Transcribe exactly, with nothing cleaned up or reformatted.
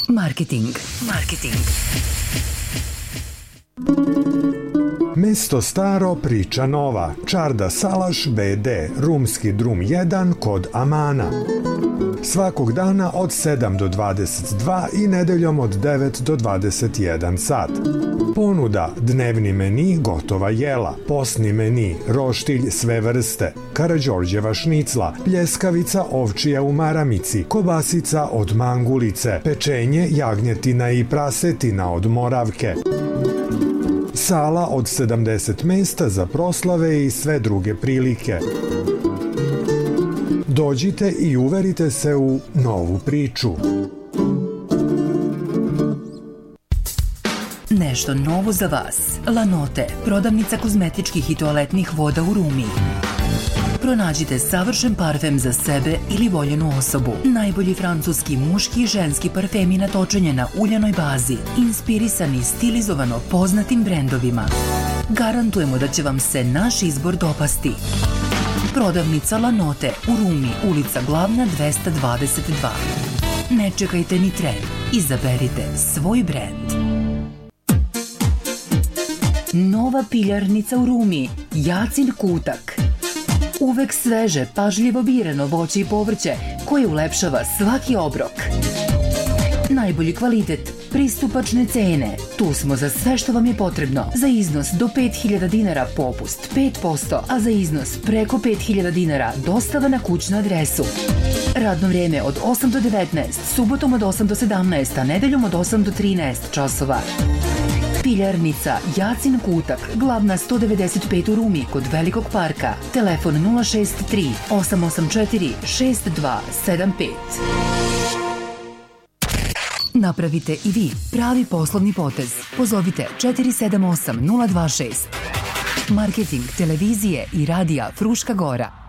Marketing. Marketing. Mesto staro, priča nova. Čarda Salaš be de, rumski drum jedan kod Amana. Svakog dana od sedam do dvadeset dva i nedeljom od devet do dvadeset jedan sat. Ponuda: dnevni meni, gotova jela, posni meni, roštilj sve vrste, Karađorđeva šnicla, pljeskavica ovčija u maramici, kobasica od mangulice, pečenje jagnjetina i prasetina od Moravke. Sala od sedamdeset mesta za proslave i sve druge prilike. Dođite i uverite se u novu priču. Nešto novo za vas. Lanote, prodavnica kozmetičkih i toaletnih voda u Rumi. Pronađite savršen parfem za sebe ili voljenu osobu. Najbolji francuski, muški i ženski parfemi natočenje na uljanoj bazi, inspirisani stilizovano poznatim brendovima. Garantujemo da će vam se naš izbor dopasti. Prodavnica Lanote u Rumi, ulica Glavna dvesta dvadeset dva. Ne čekajte ni tren, izaberite svoj brend. Nova piljarnica u Rumi, Jacin kutak. Uvek sveže, pažljivo birano voće i povrće koje ulepšava svaki obrok. Najbolji kvalitet, pristupačne cene. Tu smo za sve što vam je potrebno. Za iznos do pet hiljada dinara popust pet posto, a za iznos preko pet hiljada dinara dostava na kućnu adresu. Radno vrijeme od osam do devetnaest, subotom od osam do sedamnaest, a nedeljom od osam do trinaest časova. Piljarnica Jacin kutak, Glavna sto devedeset pet u Rumi kod Velikog parka. Telefon nula šest tri osam osam četiri šest dva sedam pet. Napravite i vi pravi poslovni potez. Pozovite četiri sedam osam nula dva šest. Marketing televizije i radija Fruška Gora.